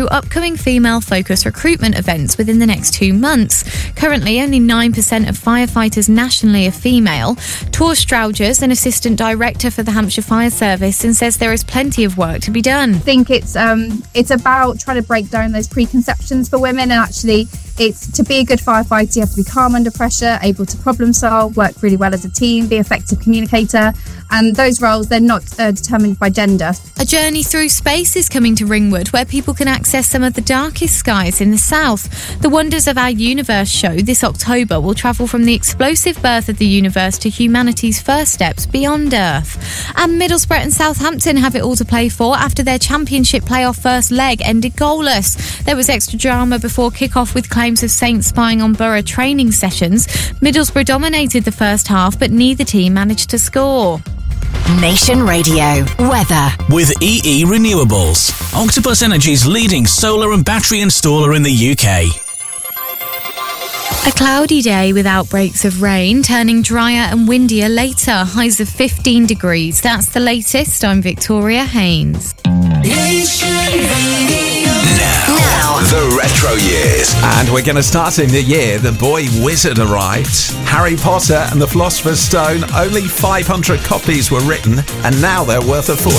through upcoming female-focused recruitment events within the next 2 months. Currently, only 9% of firefighters nationally are female. Tor Straugers, an assistant director for the Hampshire Fire Service, and says there is plenty of work to be done. I think it's about trying to break down those preconceptions for women, and actually it's to be a good firefighter, you have to be calm under pressure, able to problem solve, work really well as a team, be an effective communicator, and those roles, they're not determined by gender. A journey through space is coming to Ringwood, where people can access some of the darkest skies in the south. The Wonders of Our Universe show this October will travel from the explosive birth of the universe to humanity's first steps beyond Earth. And Middlesbrough and Southampton have it all to play for after their championship playoff first leg ended goalless. There was extra drama before kick-off with claims of Saints spying on Borough training sessions. Middlesbrough dominated the first half, but neither team managed to score. Nation Radio weather with EE Renewables, Octopus Energy's leading solar and battery installer in the UK. A cloudy day with outbreaks of rain, turning drier and windier later. Highs of 15 degrees. That's the latest. I'm Victoria Haynes. Now, the retro years. And we're going to start in the year the boy wizard arrived. Harry Potter and the Philosopher's Stone, only 500 copies were written, and now they're worth a fortune.